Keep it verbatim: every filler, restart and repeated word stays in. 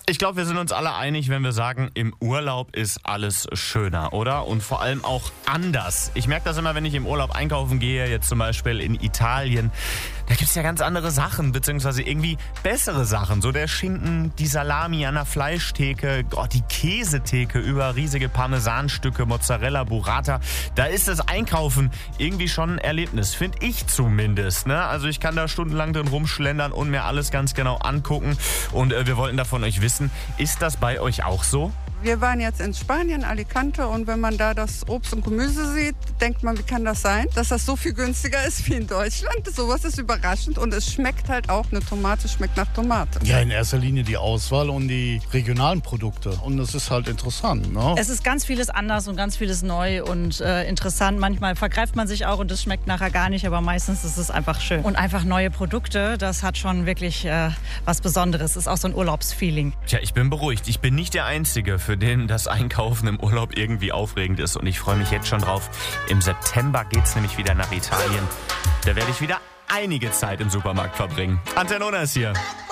Ich glaube, wir sind uns alle einig, wenn wir sagen, im Urlaub ist alles schöner, oder? Und vor allem auch anders. Ich merke das immer, wenn ich im Urlaub einkaufen gehe, jetzt zum Beispiel in Italien. Da gibt es ja ganz andere Sachen, beziehungsweise irgendwie bessere Sachen. So der Schinken, die Salami an der Fleischtheke, oh, die Käsetheke über riesige Parmesanstücke, Mozzarella, Burrata. Da ist das Einkaufen irgendwie schon ein Erlebnis, finde ich zumindest. Ne? Also ich kann da stundenlang drin rumschlendern und mir alles ganz genau angucken. Und äh, wir wollten da von euch wissen, ist das bei euch auch so? Wir waren jetzt in Spanien, Alicante, und wenn man da das Obst und Gemüse sieht, denkt man, wie kann das sein, dass das so viel günstiger ist wie in Deutschland? Sowas ist überraschend und es schmeckt halt auch, eine Tomate schmeckt nach Tomate. Ja, in erster Linie die Auswahl und die regionalen Produkte und das ist halt interessant. Ne? Es ist ganz vieles anders und ganz vieles neu und äh, interessant. Manchmal vergreift man sich auch und es schmeckt nachher gar nicht, aber meistens ist es einfach schön. Und einfach neue Produkte, das hat schon wirklich äh, was Besonderes. Ist auch so ein Urlaubsfeeling. Tja, ich bin beruhigt. Ich bin nicht der Einzige, für den das Einkaufen im Urlaub irgendwie aufregend ist. Und ich freue mich jetzt schon drauf. Im September geht's nämlich wieder nach Italien. Da werde ich wieder einige Zeit im Supermarkt verbringen. Antennona ist hier.